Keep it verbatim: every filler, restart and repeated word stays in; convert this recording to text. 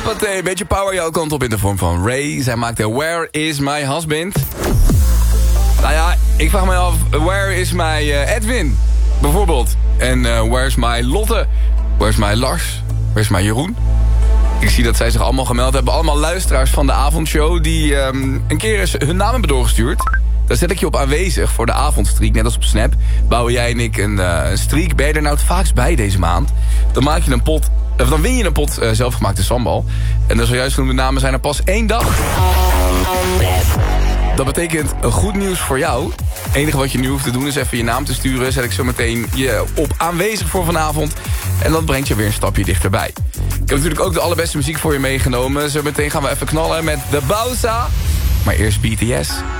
wat een beetje power jouw kant op in de vorm van Ray. Zij maakte Where is my husband? Nou ja, ik vraag me af, where is my uh, Edwin? Bijvoorbeeld. En uh, where is my Lotte? Where is my Lars? Where is my Jeroen? Ik zie dat zij zich allemaal gemeld hebben. Allemaal luisteraars van de avondshow die um, een keer eens hun naam hebben doorgestuurd. Daar zet ik je op aanwezig voor de avondstreak, net als op Snap. Bouwen jij en ik een, uh, een streak. Ben je er nou het vaakst bij deze maand? Dan maak je een pot, of dan win je een pot uh, zelfgemaakte sambal. En de zojuist genoemde namen zijn er pas één dag. Dat betekent goed nieuws voor jou. Het enige wat je nu hoeft te doen is even je naam te sturen. Zet ik zo meteen je op aanwezig voor vanavond. En dat brengt je weer een stapje dichterbij. Ik heb natuurlijk ook de allerbeste muziek voor je meegenomen. Zo meteen gaan we even knallen met The Bausa. Maar eerst B T S.